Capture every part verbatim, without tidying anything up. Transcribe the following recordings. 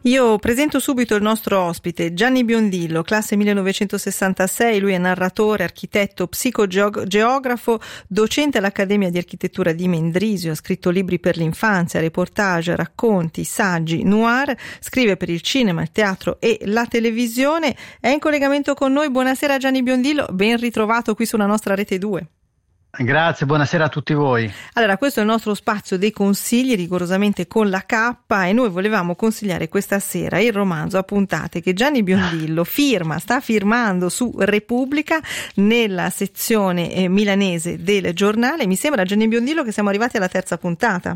Io presento subito il nostro ospite, Gianni Biondillo, classe millenovecentosessantasei, lui è narratore, architetto, psicogeografo, docente all'Accademia di Architettura di Mendrisio, ha scritto libri per l'infanzia, reportage, racconti, saggi, noir, scrive per il cinema, il teatro e la televisione, è in collegamento con noi. Buonasera Gianni Biondillo, ben ritrovato qui sulla nostra Rete due. Grazie, buonasera a tutti voi. Allora, questo è il nostro spazio dei consigli, rigorosamente con la K, e noi volevamo consigliare questa sera il romanzo a puntate che Gianni Biondillo firma, sta firmando su Repubblica nella sezione eh, milanese del giornale. Mi sembra, Gianni Biondillo, che siamo arrivati alla terza puntata.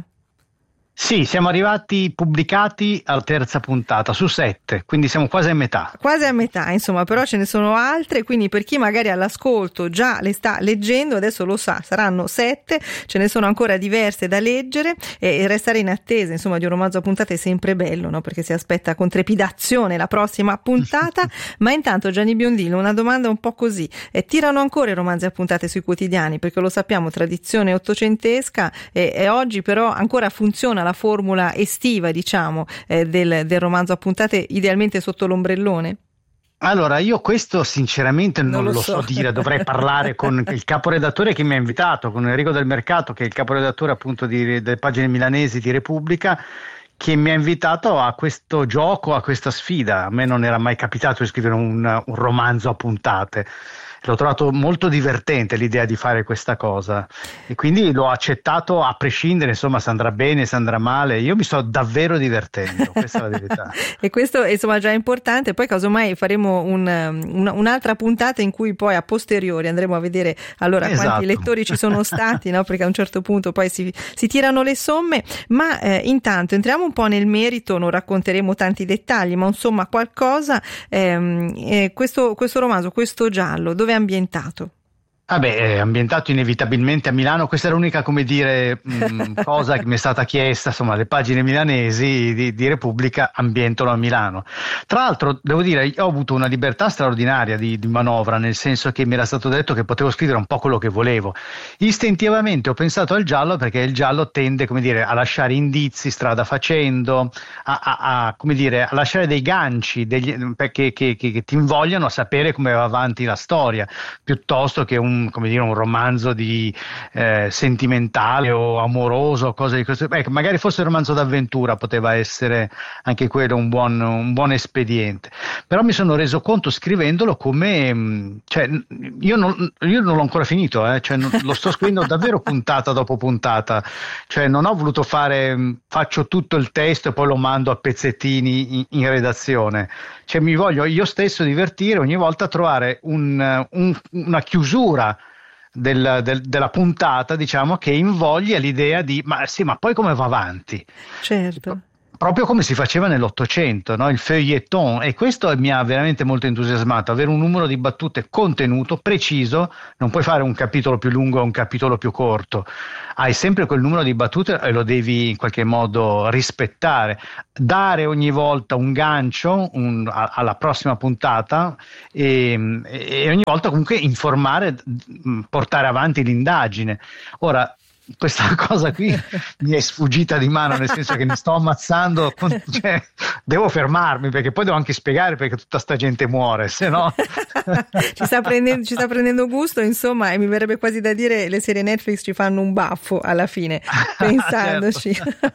Sì, siamo arrivati pubblicati alla terza puntata su sette, quindi siamo quasi a metà. Quasi a metà, insomma, però ce ne sono altre, quindi per chi magari all'ascolto già le sta leggendo, adesso lo sa, saranno sette, ce ne sono ancora diverse da leggere e restare in attesa, insomma, di un romanzo a puntate è sempre bello, no? Perché si aspetta con trepidazione la prossima puntata. Ma intanto, Gianni Biondillo, una domanda un po' così: eh, tirano ancora i romanzi a puntate sui quotidiani? Perché lo sappiamo, tradizione ottocentesca, e, e oggi però ancora funziona la formula estiva, diciamo, eh, del, del romanzo a puntate, idealmente sotto l'ombrellone? Allora, io questo sinceramente non, non lo, lo so. so dire, dovrei parlare con il caporedattore che mi ha invitato, con Enrico Del Mercato, che è il caporedattore appunto di, delle pagine milanesi di Repubblica, che mi ha invitato a questo gioco, a questa sfida. A me non era mai capitato di scrivere un, un romanzo a puntate. L'ho trovato molto divertente l'idea di fare questa cosa e quindi l'ho accettato a prescindere, insomma, se andrà bene, se andrà male. Io mi sto davvero divertendo, questa è la verità. E questo insomma già è importante. Poi casomai faremo un, un, un'altra puntata in cui poi a posteriori andremo a vedere allora esatto. quanti lettori ci sono stati, no? Perché a un certo punto poi si, si tirano le somme. Ma eh, intanto entriamo un po' nel merito, non racconteremo tanti dettagli, ma insomma qualcosa. Ehm, eh, questo, questo romanzo, questo giallo, dove è ambientato? Vabbè, è ambientato inevitabilmente a Milano. Questa è l'unica, come dire, mh, cosa che mi è stata chiesta, insomma, le pagine milanesi di, di Repubblica ambientano a Milano. Tra l'altro, devo dire, ho avuto una libertà straordinaria di, di manovra, nel senso che mi era stato detto che potevo scrivere un po' quello che volevo. Istintivamente ho pensato al giallo perché il giallo tende, come dire, a lasciare indizi strada facendo, a, a, a come dire, a lasciare dei ganci degli, che, che, che, che ti invogliano a sapere come va avanti la storia, piuttosto che un come dire un romanzo di eh, sentimentale o amoroso, cose di questo. Ecco, magari fosse un romanzo d'avventura, poteva essere anche quello un buon, un buon espediente. Però mi sono reso conto scrivendolo come, cioè, io non, io non l'ho ancora finito, eh, cioè, non, lo sto scrivendo davvero puntata dopo puntata, cioè non ho voluto fare, faccio tutto il testo e poi lo mando a pezzettini in, in redazione. Cioè mi voglio io stesso divertire ogni volta a trovare un, un, una chiusura del, del, della puntata, diciamo, che invoglia l'idea di ma sì, ma poi come va avanti? Certo. Proprio come si faceva nell'Ottocento, no? Il feuilleton, e questo mi ha veramente molto entusiasmato, avere un numero di battute contenuto, preciso. Non puoi fare un capitolo più lungo o un capitolo più corto, hai sempre quel numero di battute e lo devi in qualche modo rispettare, dare ogni volta un gancio un, a, alla prossima puntata e, e ogni volta comunque informare, portare avanti l'indagine. Ora, questa cosa qui mi è sfuggita di mano, nel senso che mi sto ammazzando, con, cioè, devo fermarmi perché poi devo anche spiegare perché tutta sta gente muore, se no ci sta prendendo, ci sta prendendo gusto, insomma, e mi verrebbe quasi da dire le serie Netflix ci fanno un baffo alla fine pensandoci. Certo.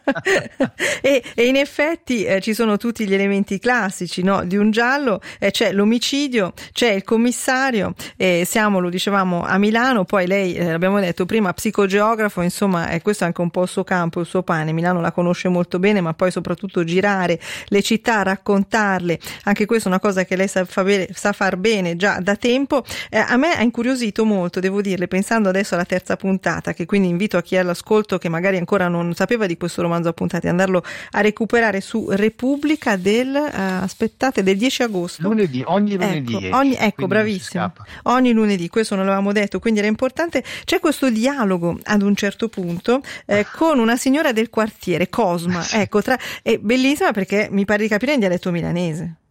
e, e in effetti eh, ci sono tutti gli elementi classici, no, di un giallo, eh, c'è l'omicidio, c'è il commissario, eh, siamo, lo dicevamo, a Milano. Poi lei, eh, l'abbiamo detto prima, psicogeografo, insomma, eh, questo è anche un po' il suo campo, il suo pane. Milano la conosce molto bene, ma poi soprattutto girare le città, raccontarle, anche questa è una cosa che lei sa, fa bene, sa far bene già da tempo. Eh, a me ha incuriosito molto, devo dirle, pensando adesso alla terza puntata, che quindi invito a chi è all'ascolto che magari ancora non sapeva di questo romanzo a puntate, andarlo a recuperare su Repubblica del eh, aspettate del dieci agosto, lunedì, ogni lunedì, ecco, ogni, ecco bravissimo, ogni lunedì, questo non l'avevamo detto, quindi era importante. C'è questo dialogo ad un certo punto eh, con una signora del quartiere, Cosma, ecco, tra, è bellissima perché mi pare di capire in dialetto milanese.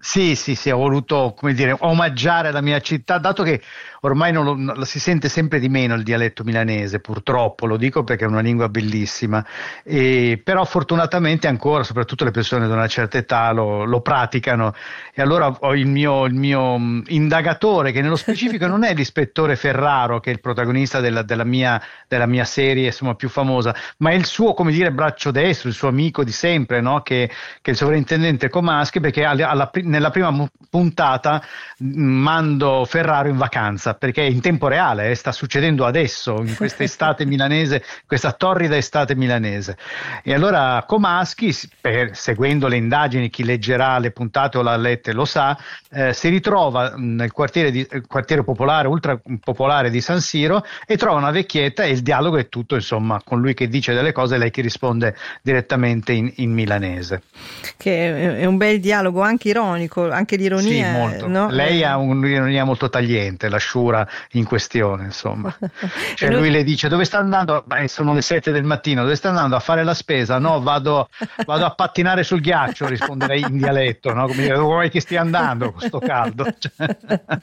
Sì, sì, sì, ho voluto, come dire, omaggiare la mia città, dato che ormai non lo, non- si sente sempre di meno il dialetto milanese, purtroppo, lo dico perché è una lingua bellissima, e, però fortunatamente ancora, soprattutto le persone di una certa età, lo, lo praticano. E allora ho il mio, il mio mh, indagatore, che nello specifico non è l'ispettore Ferraro, che è il protagonista della, della mia, della mia serie, insomma, più famosa, ma è il suo, come dire, braccio destro, il suo amico di sempre, no? Che, che è il sovrintendente Comaschi, perché alla, alla pri- nella prima mu- puntata mh, mando Ferraro in vacanza, perché è in tempo reale, eh, sta succedendo adesso, in questa estate milanese, questa torrida estate milanese. E allora Comaschi, s- per- seguendo le indagini, chi leggerà le puntate o l'ha lette lo sa, eh, si ritrova mh, nel quartiere, di, eh, quartiere popolare, ultra popolare di San Siro, e trova una vecchietta, e il dialogo è tutto, insomma, con lui che dice delle cose e lei che risponde direttamente in, in milanese. Che è un bel dialogo, anche ironico, anche Sì, l'ironia, molto. no? Lei Eh, ha un'ironia molto tagliente, la Shura in questione, insomma. E Cioè noi... lui le dice: dove sta andando? Beh, sono le sette del mattino, dove sta andando? A fare la spesa? No, vado, vado a pattinare sul ghiaccio, risponderei in dialetto, no? Come dire, dove vuoi che stia andando con sto caldo? Cioè.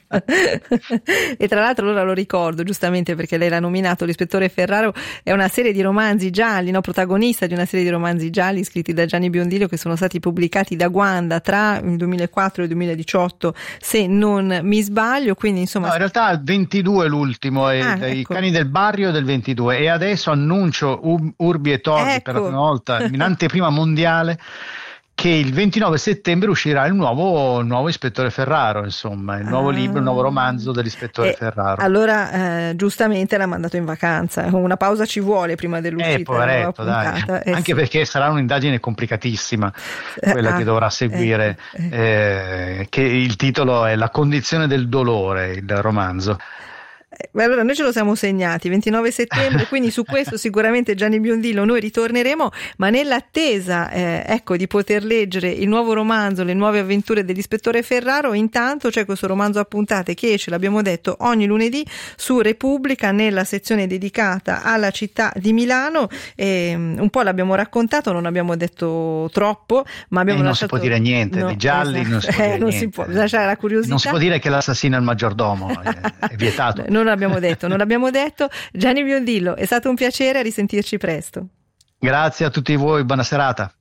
E tra l'altro allora lo ricordo giustamente perché lei l'ha nominato, l'ispettore Ferraro è una serie di romanzi gialli, no? Protagonista di una serie di romanzi gialli scritti da Gianni Biondillo, che sono stati pubblicati da Guanda tra il duemilaquattro e il duemiladiciotto, se non mi sbaglio, quindi insomma... No, in realtà il ventidue è l'ultimo, è Ah, dei ecco. Cani del Barrio del ventidue, e adesso annuncio um- Urbi e Torbi per la Ecco. prima volta in anteprima mondiale che il ventinove settembre uscirà il nuovo, il nuovo Ispettore Ferraro, insomma, il nuovo libro, il nuovo romanzo dell'Ispettore E Ferraro. allora eh, giustamente l'ha mandato in vacanza, una pausa ci vuole prima dell'uscita Eh, della nuova poveretto, dai. puntata. Eh, Anche sì. perché sarà un'indagine complicatissima, quella Ah, che dovrà seguire, ecco, eh. eh, che il titolo è La condizione del dolore, il romanzo. Beh, allora noi ce lo siamo segnati, ventinove settembre, quindi su questo sicuramente Gianni Biondillo noi ritorneremo, ma nell'attesa eh, ecco, di poter leggere il nuovo romanzo, le nuove avventure dell'ispettore Ferraro, intanto c'è questo romanzo a puntate che esce, l'abbiamo detto, ogni lunedì su Repubblica nella sezione dedicata alla città di Milano. E, um, un po' l'abbiamo raccontato, non abbiamo detto troppo, ma abbiamo Eh, non lasciato... si può dire niente, no, dei gialli esatto. non si può dire eh, non niente. si può lasciare la curiosità. Non si può dire che l'assassino è il maggiordomo, è, è vietato. Non l'abbiamo detto, non l'abbiamo detto. Gianni Biondillo, è stato un piacere, a risentirci presto. Grazie a tutti voi, buona serata.